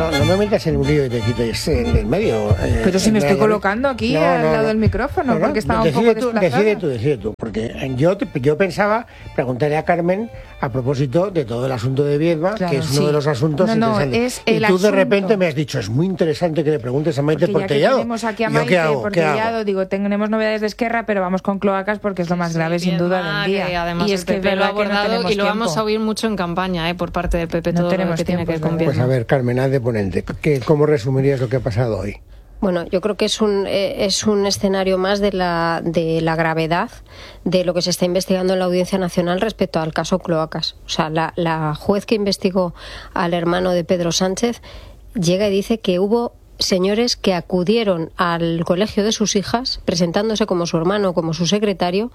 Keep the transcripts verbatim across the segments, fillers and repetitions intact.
no, no me metas en un lío y te quites en el medio. Eh, Pero si me estoy colocando aquí no, al no, lado no. del micrófono, no, no, porque estaba un decide poco tú, desplazada. Decide tú, decide tú, porque yo, yo pensaba preguntarle a Carmen a propósito de todo el asunto de Viedma, Claro, que es uno sí. de los asuntos No, no, interesantes. es y el tú de asunto. repente me has dicho, es muy interesante que le preguntes a Maite Porque ya que Portellado. tenemos aquí a ¿Yo Maite qué hago? ¿Qué Portellado, hago? digo, tenemos novedades de Esquerra, pero vamos con cloacas porque es lo más Sí, grave, sin Viedma, duda, del día. que además y el es que P P lo ha verdad que no abordado tenemos y lo vamos tiempo. a oír mucho en campaña, ¿eh? Por parte del P P, No todo tenemos lo que tiene tiempo, que ver es con verdad. Pues Viedma. a ver, Carmen, haz de ponente. ¿Qué, ¿Cómo resumirías lo que ha pasado hoy? Bueno, yo creo que es un eh, es un escenario más de la de la gravedad de lo que se está investigando en la Audiencia Nacional respecto al caso Cloacas. O sea, la, la juez que investigó al hermano de Pedro Sánchez llega y dice que hubo señores que acudieron al colegio de sus hijas presentándose como su hermano, como su secretario,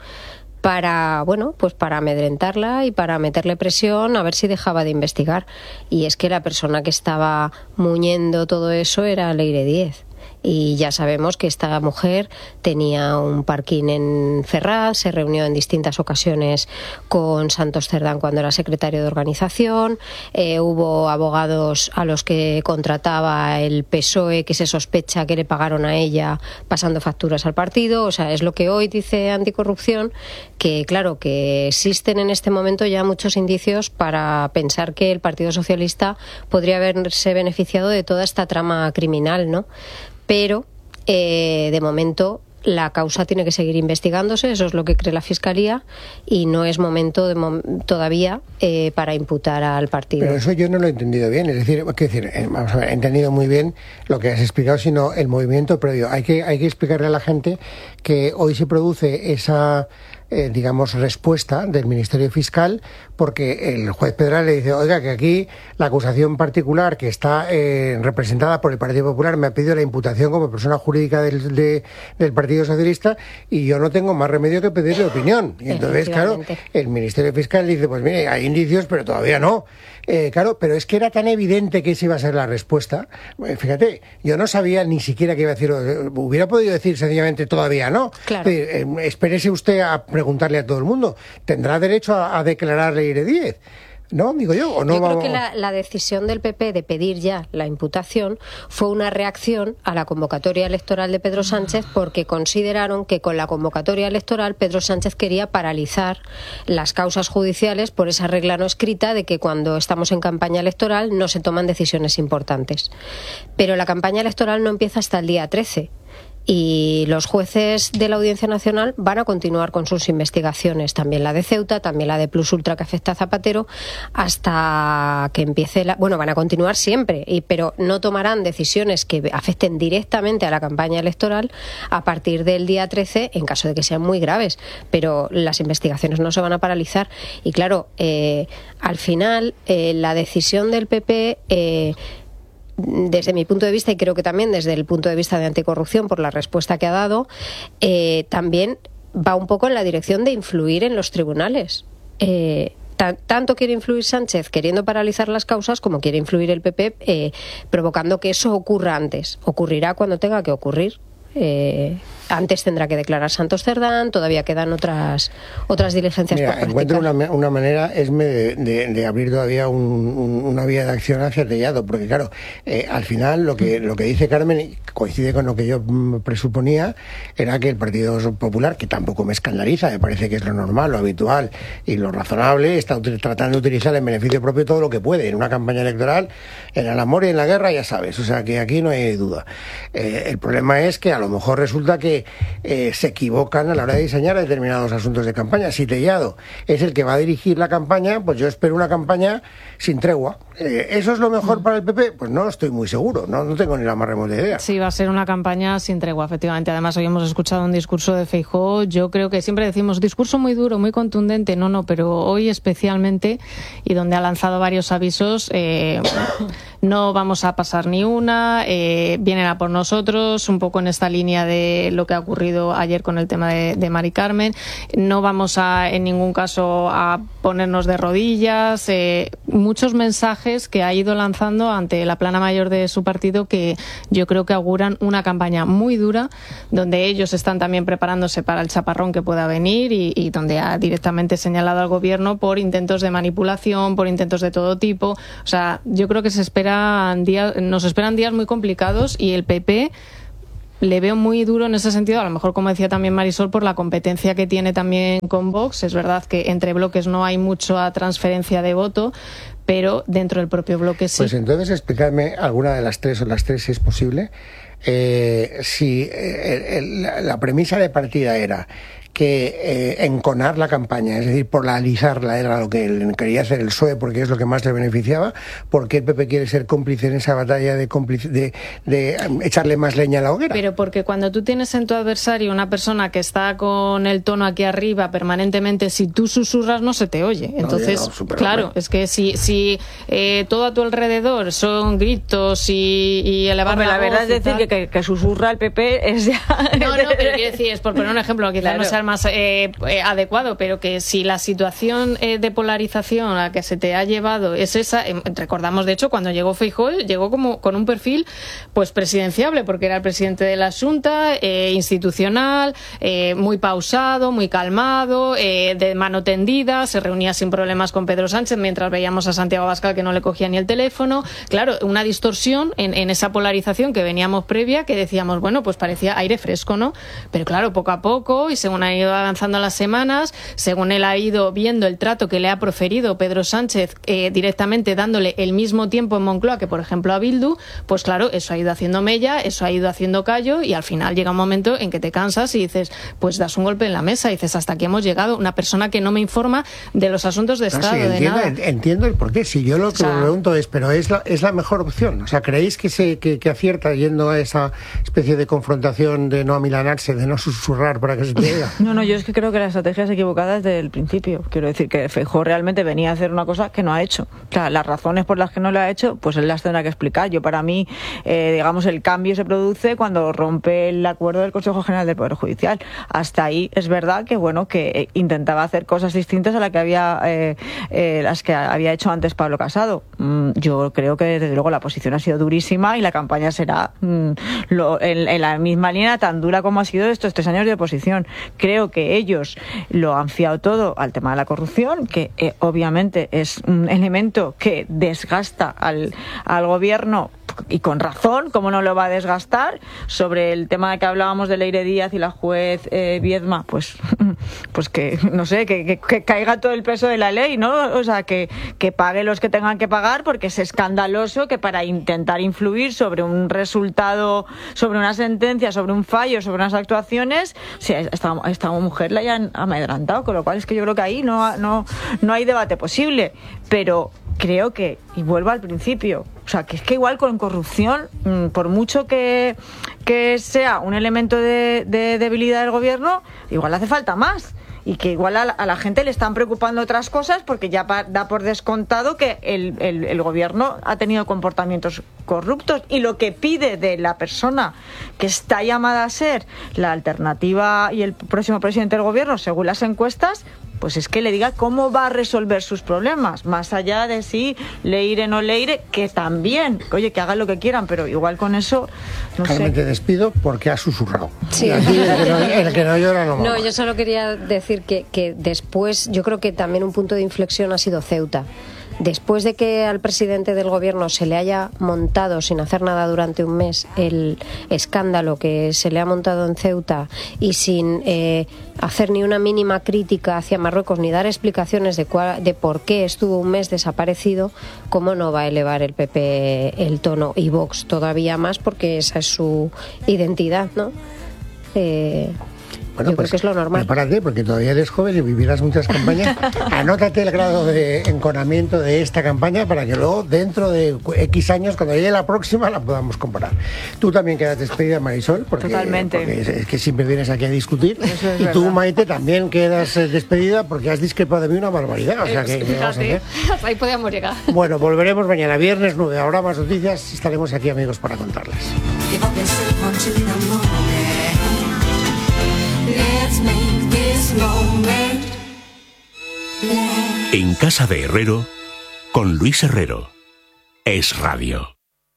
para, bueno, pues para amedrentarla y para meterle presión a ver si dejaba de investigar. Y es que la persona que estaba muñendo todo eso era Leire Díez. Y ya sabemos que esta mujer tenía un parking en Ferraz, se reunió en distintas ocasiones con Santos Cerdán cuando era secretario de organización, eh, hubo abogados a los que contrataba el P S O E que se sospecha que le pagaron a ella pasando facturas al partido. O sea, es lo que hoy dice Anticorrupción, que claro, que existen en este momento ya muchos indicios para pensar que el Partido Socialista podría haberse beneficiado de toda esta trama criminal, ¿no? Pero, eh, de momento, la causa tiene que seguir investigándose, eso es lo que cree la Fiscalía, y no es momento de mom- todavía eh, para imputar al partido. Pero eso yo no lo he entendido bien. Es decir, quiero decir, eh, vamos a ver, he entendido muy bien lo que has explicado, sino el movimiento previo. Hay que, hay que explicarle a la gente que hoy se produce esa... Eh, digamos, respuesta del Ministerio Fiscal, porque el juez Pedral le dice, oiga, que aquí la acusación particular que está eh, representada por el Partido Popular me ha pedido la imputación como persona jurídica del, de, del Partido Socialista y yo no tengo más remedio que pedirle opinión. Y entonces, claro, el Ministerio Fiscal dice, pues mire, hay indicios, pero todavía no. Eh, claro, pero es que era tan evidente que esa iba a ser la respuesta. Eh, fíjate, yo no sabía ni siquiera qué iba a decir. Hubiera podido decir sencillamente todavía no. Claro. Eh, eh, espérese usted a preguntarle a todo el mundo. ¿Tendrá derecho a, a declarar Leire Díez? ¿No? Digo yo. ¿O no yo vamos... creo que la, la decisión del P P de pedir ya la imputación fue una reacción a la convocatoria electoral de Pedro Sánchez, porque consideraron que con la convocatoria electoral Pedro Sánchez quería paralizar las causas judiciales por esa regla no escrita de que cuando estamos en campaña electoral no se toman decisiones importantes. Pero la campaña electoral no empieza hasta el día trece. Y los jueces de la Audiencia Nacional van a continuar con sus investigaciones, también la de Ceuta, también la de Plus Ultra que afecta a Zapatero, hasta que empiece la... Bueno, van a continuar siempre, y, pero no tomarán decisiones que afecten directamente a la campaña electoral a partir del día trece, en caso de que sean muy graves. Pero las investigaciones no se van a paralizar. Y claro, eh, al final, eh, la decisión del P P... Eh, desde mi punto de vista, y creo que también desde el punto de vista de Anticorrupción, por la respuesta que ha dado, eh, también va un poco en la dirección de influir en los tribunales. Eh, ta- tanto quiere influir Sánchez queriendo paralizar las causas, como quiere influir el P P eh, provocando que eso ocurra antes. Ocurrirá cuando tenga que ocurrir. Eh, antes tendrá que declarar Santos Cerdán, todavía quedan otras otras diligencias Mira, por practicar. encuentro una, una manera esme de, de, de abrir todavía un, un, una vía de acción hacia el Tellado, porque claro, eh, al final lo que lo que dice Carmen coincide con lo que yo mm, presuponía, era que el Partido Popular, que tampoco me escandaliza, me parece que es lo normal, lo habitual y lo razonable, está util- tratando de utilizar en beneficio propio todo lo que puede en una campaña electoral, en el amor y en la guerra, ya sabes, o sea que aquí no hay duda. Eh, el problema es que a lo mejor resulta que Eh, se equivocan a la hora de diseñar determinados asuntos de campaña. Si Tellado es el que va a dirigir la campaña, pues yo espero una campaña sin tregua. Eh, ¿Eso es lo mejor para el P P? Pues no estoy muy seguro, no, no tengo ni la más remota idea. Sí, va a ser una campaña sin tregua, efectivamente. Además, hoy hemos escuchado un discurso de Feijóo. Yo creo que siempre decimos discurso muy duro, muy contundente. No, no, pero hoy especialmente, y donde ha lanzado varios avisos, eh, no vamos a pasar ni una, eh, vienen a por nosotros, un poco en esta línea de lo que que ha ocurrido ayer con el tema de, de Mari Carmen. No vamos a, en ningún caso, a ponernos de rodillas. Eh, muchos mensajes que ha ido lanzando ante la plana mayor de su partido que yo creo que auguran una campaña muy dura, donde ellos están también preparándose para el chaparrón que pueda venir y, y donde ha directamente señalado al gobierno por intentos de manipulación, por intentos de todo tipo. O sea, yo creo que se esperan días, nos esperan días muy complicados y el P P le veo muy duro en ese sentido, a lo mejor como decía también Marisol, por la competencia que tiene también con Vox. Es verdad que entre bloques no hay mucha transferencia de voto, pero dentro del propio bloque sí. Pues entonces explicarme alguna de las tres o las tres si es posible. Eh, si eh, el, la, la premisa de partida era que eh, enconar la campaña, es decir, polarizarla, era lo que quería hacer el P S O E porque es lo que más le beneficiaba, ¿por qué el P P quiere ser cómplice en esa batalla de, cómplice, de, de echarle más leña a la hoguera? Pero porque cuando tú tienes en tu adversario una persona que está con el tono aquí arriba permanentemente, si tú susurras no se te oye. Entonces, no, no, claro, hombre. Es que si, si eh, todo a tu alrededor son gritos y, y elevar hombre, la, la voz verdad es decir que, que, que susurra el P P es ya... No, no, pero quiero decir, es por poner un ejemplo, quizás claro. no sea el más eh, eh, adecuado, pero que si la situación eh, de polarización a la que se te ha llevado es esa, eh, recordamos de hecho cuando llegó Feijóo, llegó como con un perfil pues presidenciable, porque era el presidente de la Xunta, eh, institucional, eh, muy pausado, muy calmado, eh, de mano tendida, se reunía sin problemas con Pedro Sánchez, mientras veíamos a Santiago Abascal que no le cogía ni el teléfono. Claro, una distorsión en, en esa polarización que veníamos previa, que decíamos, bueno, pues parecía aire fresco, ¿no? Pero claro, poco a poco, y según ha ido avanzando las semanas, según él ha ido viendo el trato que le ha proferido Pedro Sánchez eh, directamente dándole el mismo tiempo en Moncloa que, por ejemplo, a Bildu, pues claro, eso ha ido haciendo mella, eso ha ido haciendo callo, y al final llega un momento en que te cansas y dices, pues das un golpe en la mesa y dices, hasta aquí hemos llegado, una persona que no me informa de los asuntos de Estado, no, sí, entiendo, de nada. Entiendo el porqué. Si yo lo que o sea, me pregunto es, pero es la, es la mejor opción. O sea, ¿creéis que se que, que acierta yendo a esa especie de confrontación de no amilanarse, de no susurrar para que se te diga? No, no, yo es que creo que la estrategia es equivocada desde el principio. Quiero decir que Feijóo realmente venía a hacer una cosa que no ha hecho. O sea, las razones por las que no lo ha hecho, pues él las tendrá que explicar. Yo, para mí, eh, digamos, el cambio se produce cuando rompe el acuerdo del Consejo General del Poder Judicial. Hasta ahí es verdad que, bueno, que intentaba hacer cosas distintas a las que había, eh, eh, las que había hecho antes Pablo Casado. Mm, yo creo que, desde luego, la posición ha sido durísima y la campaña será mm, lo, en, en la misma línea tan dura como ha sido estos tres años de oposición. Creo que ellos lo han fiado todo al tema de la corrupción, que eh, obviamente es un elemento que desgasta al, al gobierno, y con razón, ¿cómo no lo va a desgastar? Sobre el tema de que hablábamos de Leire Díaz y la juez eh, Viedma, pues, pues que, no sé, que, que, que caiga todo el peso de la ley, ¿no? O sea, que, que pague los que tengan que pagar, porque es escandaloso que para intentar influir sobre un resultado, sobre una sentencia, sobre un fallo, sobre unas actuaciones, si a esta, a esta mujer la hayan amedrantado, con lo cual es que yo creo que ahí no, no, no hay debate posible. Pero creo que, y vuelvo al principio, o sea, que es que igual con corrupción, por mucho que, que sea un elemento de, de debilidad del gobierno, igual hace falta más. Y que igual a la, a la gente le están preocupando otras cosas, porque ya pa, da por descontado que el, el, el gobierno ha tenido comportamientos corruptos, y lo que pide de la persona que está llamada a ser la alternativa y el próximo presidente del gobierno, según las encuestas, pues es que le diga cómo va a resolver sus problemas, más allá de si leire o no leire, que también, oye, que hagan lo que quieran, pero igual con eso, no Carmen, sé. te despido porque has susurrado. Sí. Aquí el que no, el que no llora no mama. No, yo solo quería decir que, que después, yo creo que también un punto de inflexión ha sido Ceuta. Después de que al presidente del gobierno se le haya montado, sin hacer nada durante un mes, el escándalo que se le ha montado en Ceuta, y sin eh, hacer ni una mínima crítica hacia Marruecos ni dar explicaciones de, cuál, de por qué estuvo un mes desaparecido, ¿cómo no va a elevar el P P el tono, y Vox todavía más, porque esa es su identidad, ¿no? Eh, Bueno, Yo pues creo que es lo normal. Prepárate, porque todavía eres joven y vivirás muchas campañas. Anótate el grado de enconamiento de esta campaña para que luego, dentro de X años, cuando llegue la próxima, la podamos comparar. Tú también quedas despedida, Marisol, porque, Totalmente. porque es, es que siempre vienes aquí a discutir. Eso es y tú, verdad. Maite, también quedas eh, despedida porque has discrepado de mí una barbaridad. O sea, que, que vamos a hacer. Hasta ahí podíamos llegar. Bueno, volveremos mañana, viernes nueve. Habrá más noticias y estaremos aquí, amigos, para contarlas. Give up yourself until the morning. Let's make this moment last. En casa de Herrero, con Luis Herrero. Es Radio.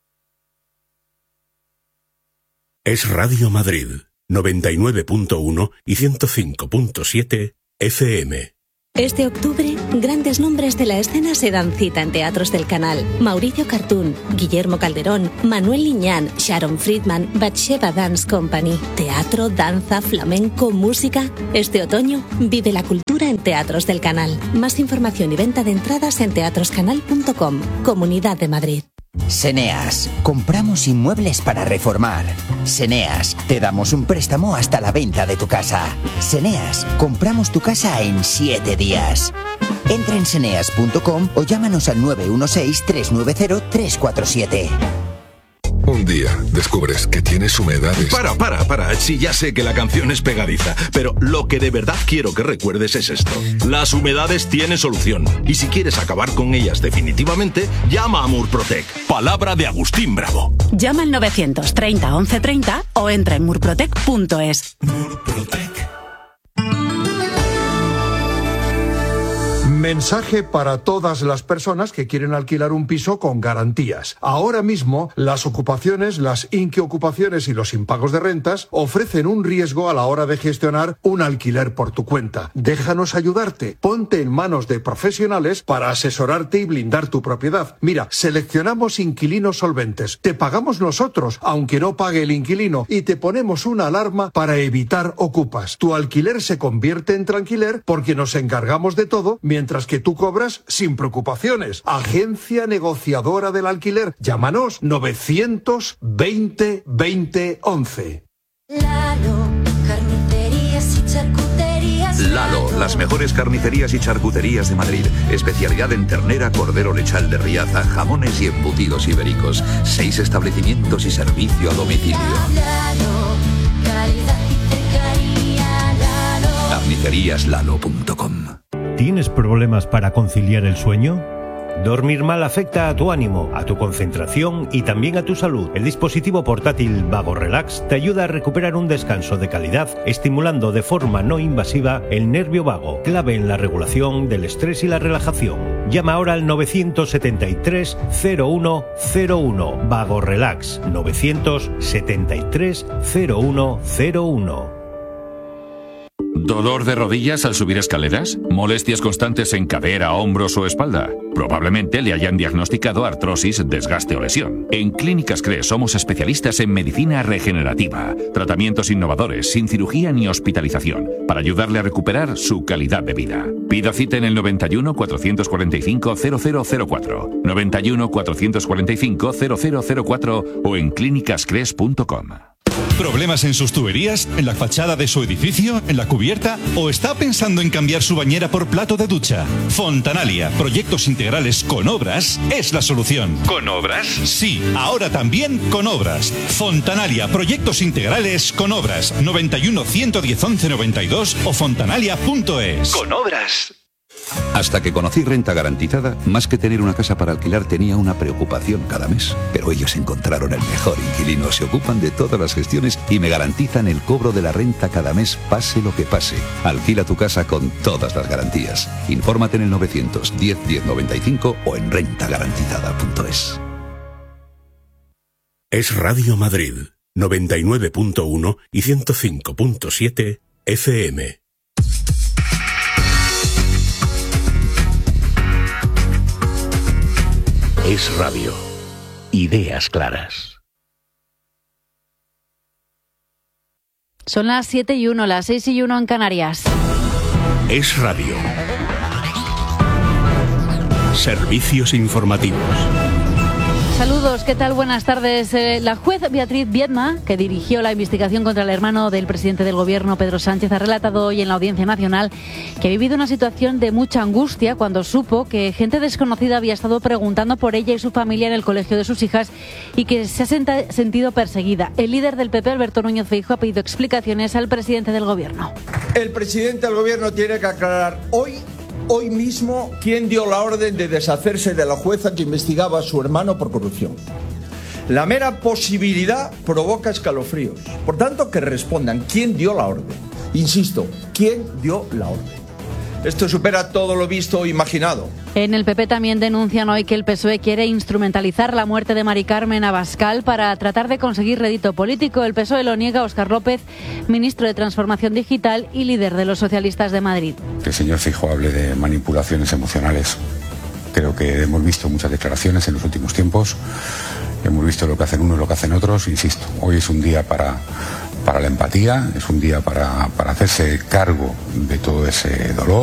Es Radio Madrid, noventa y nueve punto uno y ciento cinco punto siete F M. Este octubre, grandes nombres de la escena se dan cita en teatros del canal. Mauricio Cartún, Guillermo Calderón, Manuel Liñán, Sharon Friedman, Batsheva Dance Company. Teatro, danza, flamenco, música. Este otoño, vive la cultura en teatros del canal. Más información y venta de entradas en teatroscanal punto com. Comunidad de Madrid. Seneas, compramos inmuebles para reformar. Seneas, te damos un préstamo hasta la venta de tu casa. Seneas, compramos tu casa en siete días. Entra en seneas punto com o llámanos al nueve uno seis, tres nueve cero, tres cuatro siete. Un día descubres que tienes humedades. Para, para, para. Sí, ya sé que la canción es pegadiza, pero lo que de verdad quiero que recuerdes es esto. Las humedades tienen solución. Y si quieres acabar con ellas definitivamente, llama a Murprotec. Palabra de Agustín Bravo. Llama al novecientos treinta, once treinta o entra en murprotec punto es. Murprotec. Mensaje para todas las personas que quieren alquilar un piso con garantías. Ahora mismo, las ocupaciones, las inquiocupaciones y los impagos de rentas ofrecen un riesgo a la hora de gestionar un alquiler por tu cuenta. Déjanos ayudarte. Ponte en manos de profesionales para asesorarte y blindar tu propiedad. Mira, seleccionamos inquilinos solventes. Te pagamos nosotros, aunque no pague el inquilino, y te ponemos una alarma para evitar ocupas. Tu alquiler se convierte en tranquiler porque nos encargamos de todo mientras que tú cobras sin preocupaciones. Agencia negociadora del alquiler. Llámanos novecientos veinte veinte once. Lalo, carnicerías y charcuterías. Lalo, las mejores carnicerías y charcuterías de Madrid. Especialidad en ternera, cordero lechal de Riaza, jamones y embutidos ibéricos. Seis establecimientos y servicio a domicilio. Lalo, calidad y cercanía. Lalo. carnicerías lalo punto com. ¿Tienes problemas para conciliar el sueño? Dormir mal afecta a tu ánimo, a tu concentración y también a tu salud. El dispositivo portátil Vago Relax te ayuda a recuperar un descanso de calidad, estimulando de forma no invasiva el nervio vago, clave en la regulación del estrés y la relajación. Llama ahora al novecientos setenta y tres, cero uno cero uno. Vago Relax, novecientos setenta y tres, cero uno cero uno. ¿Dolor de rodillas al subir escaleras? ¿Molestias constantes en cadera, hombros o espalda? Probablemente le hayan diagnosticado artrosis, desgaste o lesión. En Clínicas CRES somos especialistas en medicina regenerativa, tratamientos innovadores, sin cirugía ni hospitalización, para ayudarle a recuperar su calidad de vida. Pida cita en el noventa y uno, cuatrocientos cuarenta y cinco, cero cero cero cuatro, noventa y uno, cuatrocientos cuarenta y cinco, cero cero cero cuatro o en clínicas cres punto com. ¿Problemas en sus tuberías? ¿En la fachada de su edificio? ¿En la cubierta? ¿O está pensando en cambiar su bañera por plato de ducha? Fontanalia, proyectos integrales con obras, es la solución. ¿Con obras? Sí, ahora también con obras. Fontanalia, proyectos integrales con obras. noventa y uno, ciento diez, once noventa y dos o fontanalia punto es. Con obras. Hasta que conocí Renta Garantizada, más que tener una casa para alquilar tenía una preocupación cada mes. Pero ellos encontraron el mejor inquilino, se ocupan de todas las gestiones y me garantizan el cobro de la renta cada mes, pase lo que pase. Alquila tu casa con todas las garantías. Infórmate en el novecientos diez, diez noventa y cinco o en renta garantizada punto es. Es Radio Madrid, noventa y nueve punto uno y ciento cinco punto siete F M. Es Radio. Ideas claras. Son las siete y uno, las seis y uno en Canarias. Es Radio. Servicios informativos. Saludos, ¿qué tal? Buenas tardes. Eh, la juez Beatriz Viedma, que dirigió la investigación contra el hermano del presidente del Gobierno, Pedro Sánchez, ha relatado hoy en la Audiencia Nacional que ha vivido una situación de mucha angustia cuando supo que gente desconocida había estado preguntando por ella y su familia en el colegio de sus hijas y que se ha senta- sentido perseguida. El líder del P P, Alberto Núñez Feijóo, ha pedido explicaciones al presidente del Gobierno. El presidente del Gobierno tiene que aclarar hoy Hoy mismo, ¿quién dio la orden de deshacerse de la jueza que investigaba a su hermano por corrupción? La mera posibilidad provoca escalofríos. Por tanto, que respondan quién dio la orden. Insisto, ¿quién dio la orden? Esto supera todo lo visto o imaginado. En el P P también denuncian hoy que el P S O E quiere instrumentalizar la muerte de Mari Carmen Abascal para tratar de conseguir rédito político. El P S O E lo niega Óscar López, ministro de Transformación Digital y líder de los socialistas de Madrid. Que el señor Feijóo hable de manipulaciones emocionales. Creo que hemos visto muchas declaraciones en los últimos tiempos. Hemos visto lo que hacen unos y lo que hacen otros. Insisto, hoy es un día para, para la empatía, es un día para, para hacerse cargo de todo ese dolor.